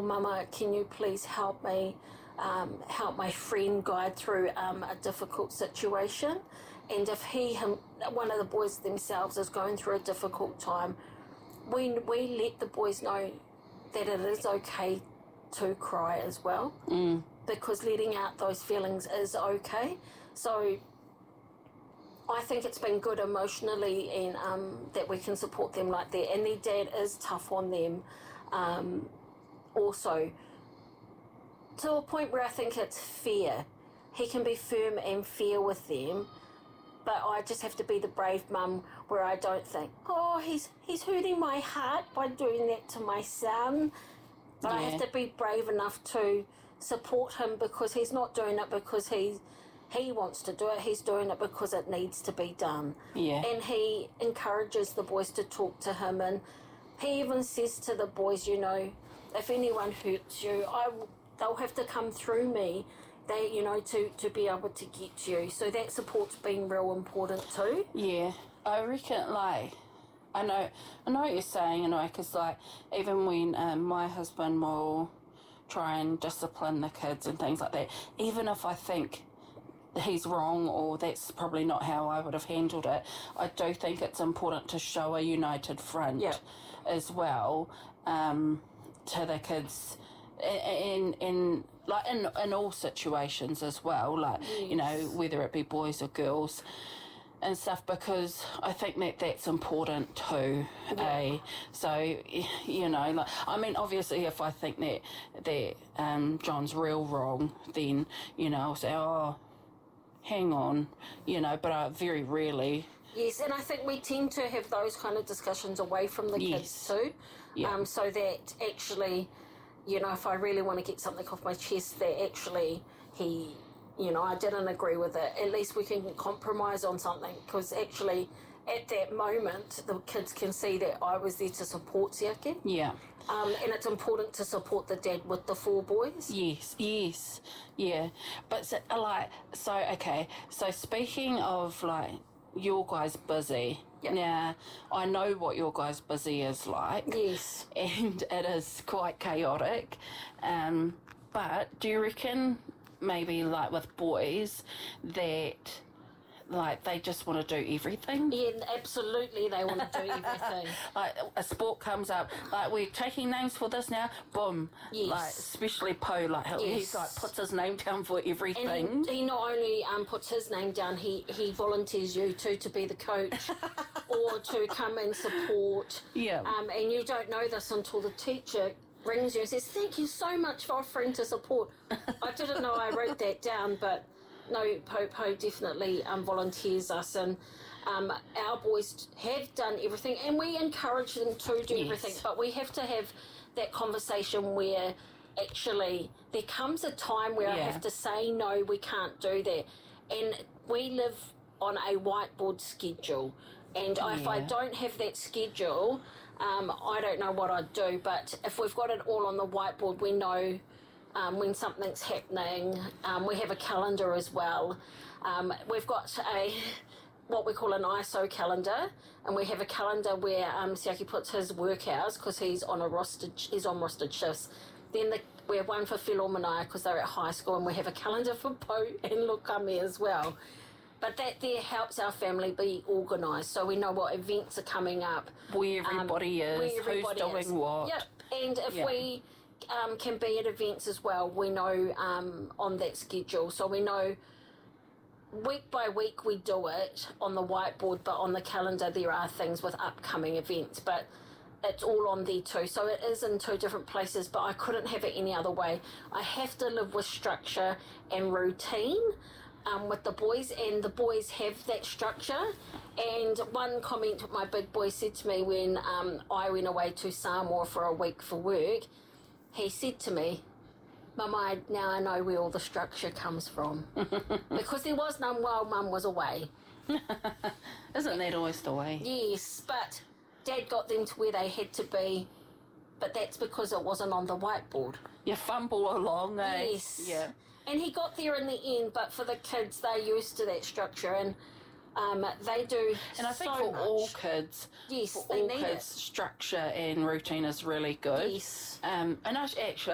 Mama, can you please help me help my friend guide through a difficult situation? And if one of the boys themselves is going through a difficult time, we let the boys know that it is okay to cry as well, because letting out those feelings is okay. So I think it's been good emotionally, and that we can support them like that. And their dad is tough on them, also, to a point where I think it's fair. He can be firm and fair with them, but I just have to be the brave mum where I don't think, oh, he's hurting my heart by doing that to my son. But I have to be brave enough to support him, because he's not doing it because he wants to do it. He's doing it because it needs to be done. Yeah. And he encourages the boys to talk to him, and he even says to the boys, you know, if anyone hurts you, they'll have to come through me. They, you know, to be able to get you. So that support's been real important too. Yeah, I reckon, like, I know what you're saying, you know, because, like, even when my husband will try and discipline the kids and things like that, even if I think he's wrong or that's probably not how I would have handled it, I do think it's important to show a united front as well to the kids. In all situations as well, like, you know, whether it be boys or girls and stuff, because I think that's important too. So, you know, like, I mean, obviously if I think that John's real wrong, then, you know, I'll say, oh, hang on, you know, but I very rarely. Yes, and I think we tend to have those kind of discussions away from the kids too, so that actually, you know, if I really want to get something off my chest that actually you know, I didn't agree with it, at least we can compromise on something, because actually at that moment the kids can see that I was there to support Siaki. Yeah. And it's important to support the dad with the 4 boys. Yes, yeah. But so speaking of, like, your guys busy. Yep. Now, I know what your guys busy is like. Yes. And it is quite chaotic. But do you reckon maybe, like, with boys that, like, they just want to do everything? Yeah, absolutely, they want to do everything. Like, a sport comes up, like, we're taking names for this now, boom. Yes. Like, especially Poe, like, he's like, puts his name down for everything. And he not only puts his name down, he volunteers you too to be the coach or to come and support. Yeah. And you don't know this until the teacher rings you and says, thank you so much for offering to support. I didn't know I wrote that down, but no, Popo definitely volunteers us, and our boys have done everything, and we encourage them to do everything, but we have to have that conversation where actually there comes a time where I have to say, no, we can't do that. And we live on a whiteboard schedule, and if I don't have that schedule, I don't know what I'd do. But if we've got it all on the whiteboard, we know when something's happening. We have a calendar as well. We've got what we call an ISO calendar, and we have a calendar where Siaki puts his work hours, because he's on rostered shifts. Then we have one for Philo Manaya because they're at high school, and we have a calendar for Po and Lukami as well. But that there helps our family be organised, so we know what events are coming up. Where everybody is, who's doing what. Yep, and if we can be at events as well, we know on that schedule. So we know week by week we do it on the whiteboard, but on the calendar there are things with upcoming events. But it's all on there too. So it is in 2 different places, but I couldn't have it any other way. I have to live with structure and routine with the boys, and the boys have that structure. And one comment my big boy said to me when I went away to Samoa for a week for work, he said to me, Mama, now I know where all the structure comes from. Because there was none while Mum was away. Isn't that always the way? Yes, but Dad got them to where they had to be, but that's because it wasn't on the whiteboard. You fumble along, eh? Yes. Yeah. And he got there in the end, but for the kids, they're used to that structure, and they do. And I think so for much. all kids, yes, they need it. structure and routine is really good. Yes. And actually,